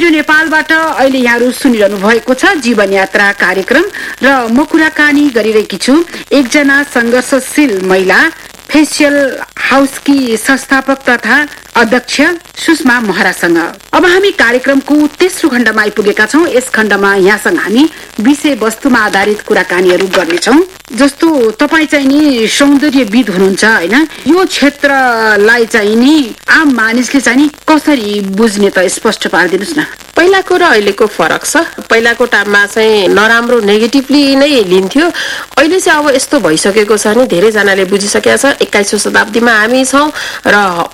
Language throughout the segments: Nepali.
रेडियो नेपालबाट अहिले यहाँहरू सुनिरहनु भएको छ जीवन यात्रा कार्यक्रम र म कुराकानी गरिरहेकी छु एकजना संघर्षशील महिला फेसियल हाउसकी संस्थापक तथा अध्यक्ष सुषमा महरासँग। अब हामी कार्यक्रमको तेस्रो खण्डमा आइपुगेका छौं। यस खण्डमा यहाँसँग हामी विषय वस्तुमा आधारित कुराकानीहरू गर्नेछौं। जस्तो तपाई चाहिँ नि सौन्दर्यविद हुनुहुन्छ हैन, यो क्षेत्रलाई चाहिँ नि आम मानिसले चाहिँ नि कसरी बुझ्ने त स्पष्ट पारिदिनुस् न। पहिलाको र अहिलेको फरक छ। पहिलाको टाइममा चाहिँ नराम्रो नेगेटिभली नै लिन्थ्यो, अहिले चाहिँ अब यस्तो भइसकेको छ नि धेरै जनाले बुझिसकेका छ। 21औं शताब्दीमा हामी छौं र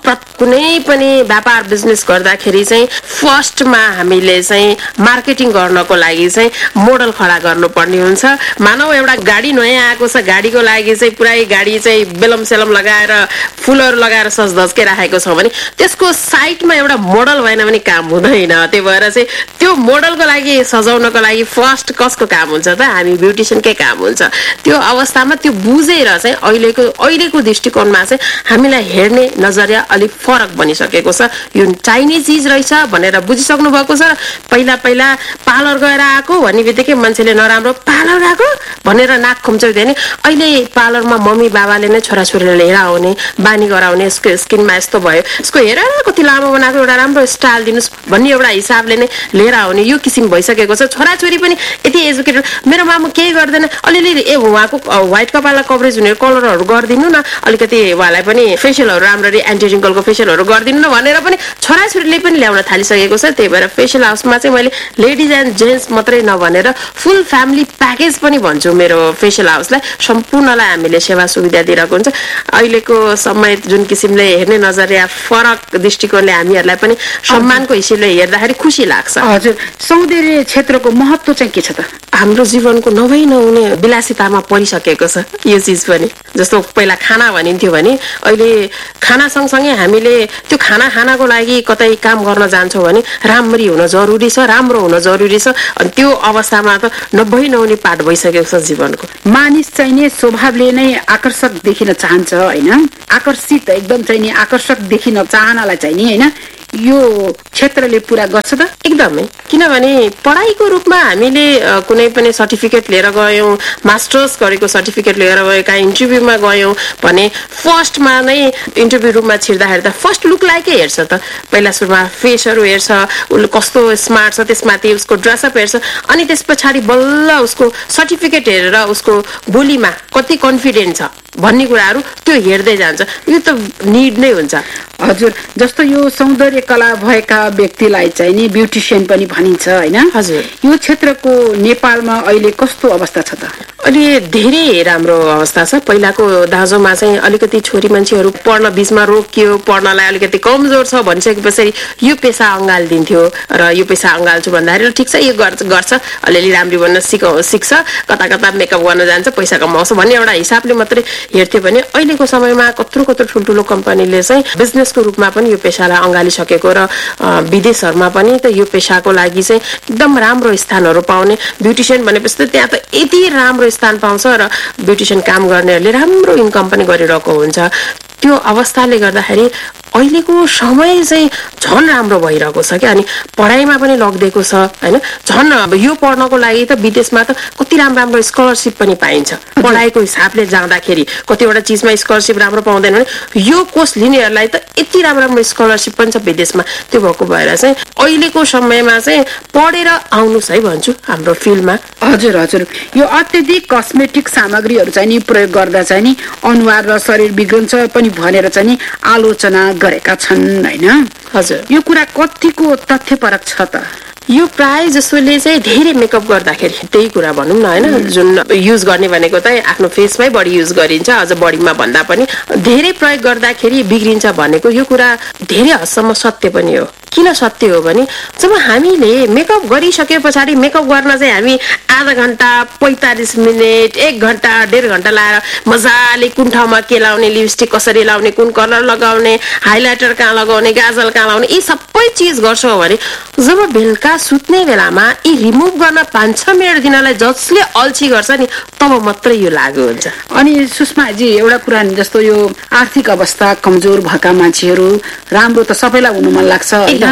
कुनै पनि व्यापार बिजनेस गर्दाखेरि चाहिँ फर्स्टमा हामीले चाहिँ मार्केटिङ गर्नको लागि चाहिँ मोडल खडा गर्नुपर्ने हुन्छ। मानव एउटा गाडी नयाँ आएको छ, गाडीको लागि चाहिँ पुरै गाडी चाहिँ बेलम सेलम लगाएर फुलहरू लगाएर सजधज के राखेको छ भने त्यसको साइडमा एउटा मोडल भएन भने काम हुँदैन। त्यही भएर चाहिँ त्यो मोडलको लागि सजाउनको लागि फर्स्ट कसको काम हुन्छ त? हामी ब्युटिसियनकै काम हुन्छ। त्यो अवस्थामा त्यो बुझेर चाहिँ अहिलेको दृष्टिकोणमा चाहिँ हामीलाई हेर्ने नजरिया अलिक फरक बनिसकेको छ। यो चाहिने चिज रहेछ भनेर बुझिसक्नु भएको छ। पहिला पार्लर गएर आएको भन्ने बित्तिकै मान्छेले नराम्रो पार्लर गएको भनेर नाक खुम्चाउँदैन। अहिले पार्लरमा मम्मी बाबाले नै छोराछोरीले लिएर आउने बानी गराउने, यसको स्किनमा यस्तो भयो, यसको हेर कति लामो बनाएको, एउटा राम्रो स्टाइल दिनुस् भन्ने एउटा हिसाबले नै लिएर आउने यो किसिम भइसकेको छ। छोराछोरी पनि यति एजुकेटेड, मेरो मामु केही गर्दैन, अलिअलि उहाँको व्हाइट कपाललाई कभरेज हुने कलरहरू गरिदिनु न, अलिकति उहाँलाई पनि फेसियलहरू राम्ररी एन्टी रिङ्कलको फेसियलहरू गरिदिनु न भनेर पनि छोराछोरीले पनि ल्याउन थालिसकेको छ। त्यही भएर फेसियल हाउसमा चाहिँ मैले लेडिज एन्ड जेन्ट्स मात्रै नभनेर फुल फ्यामिली प्याकेज पनि भन्छु। मेरो फेसियल हाउसलाई सम्पूर्णलाई हामीले सेवा सुविधा दिइरहेको हुन्छ। अहिलेको समय जुन किसिमले हेर्ने नजरिया फरक दृष्टिकोणले हामीहरूलाई पनि सम्मानको हिसाबले हेर्दाखेरि खुसी लाग्छ। हजुर, सौन्दर्य क्षेत्रको महत्व चाहिँ के छ त? हाम्रो जीवनको नभई नहुने विलासितामा परिसकेको छ यो चिज पनि। जस्तो पहिला खाना भनिन्थ्यो भने अहिले खाना सँगसँगै हामीले त्यो खाना खानको लागि कतै काम गर्न जान्छौँ भने राम्ररी हुन जरुरी छ, राम्रो हुन जरुरी छ। अनि त्यो अवस्थामा त नभई नहुने पाठ भइसकेको छ जीवनको। मानिस चाहिँ नि स्वभावले नै आकर्षक देखिन चाहन्छ हैन, आकर्षित एकदम चाहिँ नि आकर्षक देखिन चाहनालाई चाहिँ नि हैन यो क्षेत्रले पूरा गर्छ त? एकदमै। किनभने पढाइको रूपमा हामीले कुनै पनि सर्टिफिकेट लिएर गयौँ, मास्टर्स गरेको सर्टिफिकेट लिएर गयौँ, कहाँ इन्टरभ्यूमा गयौँ भने फर्स्टमा नै इन्टरभ्यू रुममा छिर्दाखेरि त फर्स्ट लुकलाइकै हेर्छ त। पहिला सुरुमा फेसहरू हेर्छ, उसले कस्तो स्मार्ट छ, त्यसमाथि उसको ड्रेसअप हेर्छ, अनि त्यस पछाडि बल्ल उसको सर्टिफिकेट हेरेर उसको बोलीमा कति कन्फिडेन्ट छ भन्ने कुराहरू त्यो हेर्दै जान्छ। यो त निड नै हुन्छ। हजुर, जस्तो यो सौन्दर्य कला भएका व्यक्तिलाई चाहिँ नि ब्युटिसियन पनि भनिन्छ हैन? हजुर। यो क्षेत्रको नेपालमा अहिले कस्तो अवस्था छ त? अहिले धेरै राम्रो अवस्था छ। पहिलाको दाँजोमा चाहिँ अलिकति छोरी मान्छेहरू पढ्न बिचमा रोकियो, पढ्नलाई अलिकति कमजोर छ भनिसकेपछि यो पेसा अँगालिदिन्थ्यो र यो पेसा अँगाल्छु भन्दाखेरि ठिक छ यो गर्छ अलिअलि राम्री बन्न सिक्छ, कता कता मेकअप गर्न जान्छ, पैसा कमाउँछ भन्ने एउटा हिसाबले मात्रै हेर्थ्यो भने अहिलेको समयमा कत्रो ठुल्ठुलो कम्पनीले चाहिँ बिजनेसको रूपमा पनि यो पेसालाई अँगालिसकेको र विदेशहरूमा पनि त यो पेसाको लागि चाहिँ एकदम राम्रो स्थानहरू पाउने। ब्युटिसियन भनेपछि त त्यहाँ त यति राम्रो स्थान पाउँछ र ब्युटिसियन काम गर्नेहरूले राम्रो इन्कम पनि गरिरहेको हुन्छ। त्यो अवस्थाले गर्दाखेरि अहिलेको समय चाहिँ झन् राम्रो भइरहेको छ क्या। अनि पढाइमा पनि लगिदिएको छ हैन। झन् यो पढ्नको लागि त विदेशमा त कति राम्रो स्कलरसिप पनि पाइन्छ। पढाइको हिसाबले जाँदाखेरि कतिवटा चिजमा स्कलरसिप राम्रो पाउँदैन भने यो कोर्स लिनेहरूलाई त यति राम्रो स्कलरसिप पनि छ विदेशमा। त्यो भएको भएर चाहिँ अहिलेको समयमा चाहिँ पढेर आउनुहोस् है भन्छु हाम्रो फिल्डमा। हजुर, यो अत्यधिक कस्मेटिक सामग्रीहरू चाहिँ नि प्रयोग गर्दा चाहिँ नि अनुहार र शरीर बिग्रन्छ पनि भनेर चाहिँ नि आलोचना गरेका छन् हैन? हजुर, यो कुरा कतिको तथ्यपरक छ त? यो प्राय जसोले चाहिँ धेरै मेकअप गर्दाखेरि त्यही कुरा भनौँ न हैन, जुन युज गर्ने भनेको त आफ्नो फेसमै बढी युज गरिन्छ, अझ बडीमा भन्दा पनि धेरै प्रयोग गर्दाखेरि बिग्रिन्छ भनेको यो कुरा धेरै हदसम्म सत्य पनि हो। किन सत्य हो भने जब हामीले मेकअप गरिसके पछाडि मेकअप गर्न चाहिँ हामी आधा घण्टा 45 मिनट 1 घण्टा 1.5 घण्टा लाएर मजाले कुन ठाउँमा के लाउने, लिपस्टिक कसरी लाउने, कुन कलर लगाउने, हाइलाइटर कहाँ लगाउने, गाजल कहाँ लगाउने, यी सबै चिज गर्छौँ भने जब बेलुका बेलुका सुत्ने बेलामा यी रिमुभ गर्न 5-6 मिनट दिनलाई जसले अल्छी गर्छ नि तब मात्रै यो लागु हुन्छ। अनि सुषमाजी एउटा कुरा नि, जस्तो यो आर्थिक अवस्था कमजोर भएका मान्छेहरू, राम्रो त सबैलाई हुनु मन लाग्छ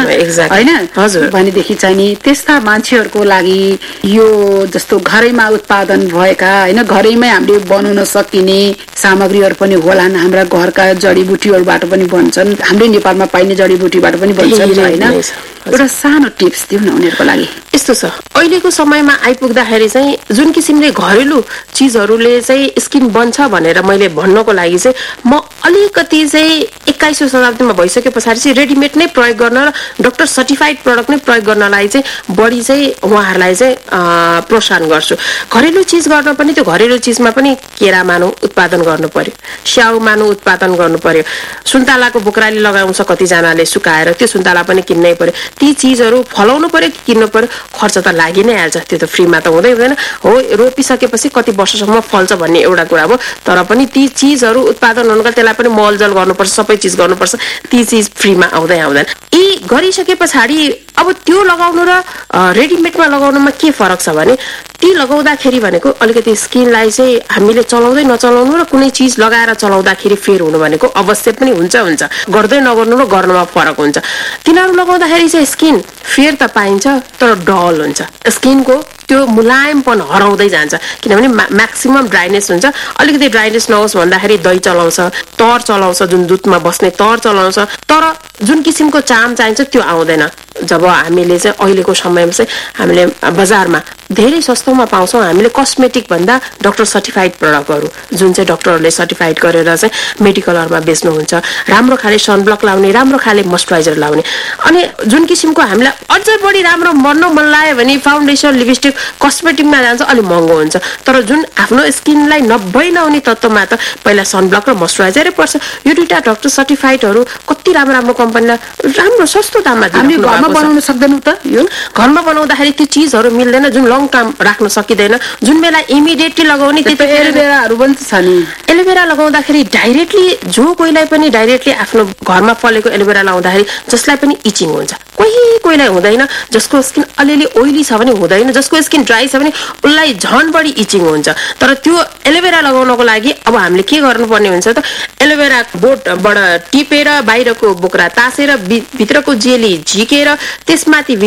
हैन, भनेदेखि चाहिँ नि त्यस्ता मान्छेहरूको लागि यो जस्तो घरैमा उत्पादन भएका हैन, घरैमै हामीले बनाउन सकिने सामग्रीहरू पनि होलान्, हाम्रा घरका जडीबुटीहरूबाट पनि बन्छन्, हाम्रो नेपालमा पाइने जडीबुटीबाट पनि बन्छन् हैन। एउटा सानो टिप्स दिउँ न उनीहरूको लागि। यस्तो छ, अहिलेको समयमा आइपुग्दाखेरि चाहिँ जुन किसिमले घरेलु चीजहरूले चाहिँ स्किन बन्छ भनेर मैले भन्नको लागि चाहिँ म अलिकति चाहिँ 21औं शताब्दीमा भइसके पछाडि चाहिँ रेडिमेड नै प्रयोग गर्न र डाक्टर सर्टिफाइड प्रडक्ट नै प्रयोग गर्नलाई चाहिँ बढी चाहिँ उहाँहरूलाई चाहिँ प्रोत्साहन गर्छु। घरेलु चीज गर्न पनि त्यो घरेलु चीजमा पनि केरा मानौ उत्पादन गर्नु पर्यो, स्याउ मानौ उत्पादन गर्नु पर्यो, सुन्तलाको बोक्राली लगाउँछ कतिजनाले सुकाएर, त्यो सुन्तला पनि किन्नै पर्यो। ती चीजहरू फलाउनु पर्यो कि किन्नु पर्यो, खर्च त लागि नै हाल्छ, त्यो त फ्रीमा त हुँदै हुँदैन हो। रोपिसकेपछि कति वर्षसम्म फल्छ भन्ने एउटा कुरा हो, तर पनि ती चीजहरू उत्पादन हुनुका त्यसलाई पनि मलजल गर्नुपर्छ, सबै चीज गर्नुपर्छ, ती चीज फ्रीमा आउँदैन। यी गरिसके पछाडि अब त्यो लगाउनु र रेडिमेडमा लगाउनुमा के फरक छ भने ती लगाउँदाखेरि भनेको अलिकति स्किनलाई चाहिँ हामीले चलाउँदै नचलाउनु र कुनै चीज लगाएर चलाउँदाखेरि फेर हुनु भनेको अवश्य पनि हुन्छ, गर्दै नगर्नु र गर्नुमा फरक हुन्छ। तिनीहरू लगाउँदाखेरि चाहिँ स्किन फेर त पाइन्छ तर डल हुन्छ, स्किनको त्यो मुलायमपन हराउँदै जान्छ, किनभने म्याक्सिमम ड्राइनेस हुन्छ। अलिकति ड्राइनेस नहोस् भन्दाखेरि दही चलाउँछ, तर चलाउँछ, जुन दुधमा बस्ने तर चलाउँछ, तर जुन किसिमको चाम चाहिन्छ त्यो आउँदैन। जब हामीले चाहिँ अहिलेको समयमा चाहिँ हामीले बजारमा धेरै सस्तोमा पाउँछौँ, हामीले कस्मेटिक भन्दा डाक्टर सर्टिफाइड प्रडक्टहरू जुन चाहिँ डाक्टरहरूले सर्टिफाइड गरेर चाहिँ मेडिकलहरूमा बेच्नुहुन्छ, राम्रो खाले सनब्लक लाउने, राम्रो खाले मोइस्चराइजर लाउने। अनि जुन किसिमको हामीलाई अझै बढी राम्रो मन लाग्यो भने फाउन्डेसन, लिपस्टिक, कस्मेटिकमा जान्छ, अलिक महँगो हुन्छ। तर जुन आफ्नो स्किनलाई नहुने तत्त्वमा त पहिला सनब्लक र मोइस्चराइजरै पर्छ। यो दुईटा डाक्टर सर्टिफाइडहरू कति राम्रो कम्पनीलाई राम्रो सस्तो दाममा बनाउन सक्दैनौ त। यो घरमा बनाउँदाखेरि त्यो चीजहरू मिल्दैन, जुन लङ टर्म राख्न सकिँदैन, जुन बेला इमिडिएटली लगाउने त्यति एलोभेराहरू पनि छ नि। एलोभेरा लगाउँदाखेरि डाइरेक्टली जो कोहीलाई पनि डाइरेक्टली आफ्नो घरमा फलेको एलोभेरा लगाउँदाखेरि जसलाई पनि इचिङ हुन्छ, कोहीलाई हुँदैन। जसको स्किन अलिअलि ओइली छ भने हुँदैन, जसको स्किन ड्राई छ भने उसलाई झन बढी इचिङ हुन्छ। तर त्यो एलोभेरा लगाउनको लागि अब हामीले के गर्नुपर्ने हुन्छ त, एलोभेरा बोटबाट टिपेर बाहिरको बोक्रा तासेर भित्रको जेली झिकेर त्यसमाथि